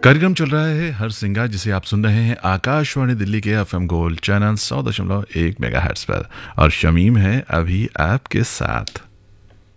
कार्यक्रम चल रहा है हर सिंगार, जिसे आप सुन रहे हैं आकाशवाणी दिल्ली के एफएम गोल्ड चैनल 100.1 मेगाहर्ट्ज पर। और शमीम है अभी आपके साथ।